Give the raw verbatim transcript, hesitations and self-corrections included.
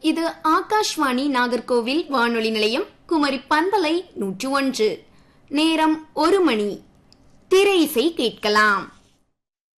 இது ஆகாஷ்வாணி நாகர்கோவில் வானொலி நிலையம், குமரி பண்பலை நூற்று ஒன்று. நேரம் ஒரு மணி. திரை இசை கேட்கலாம்.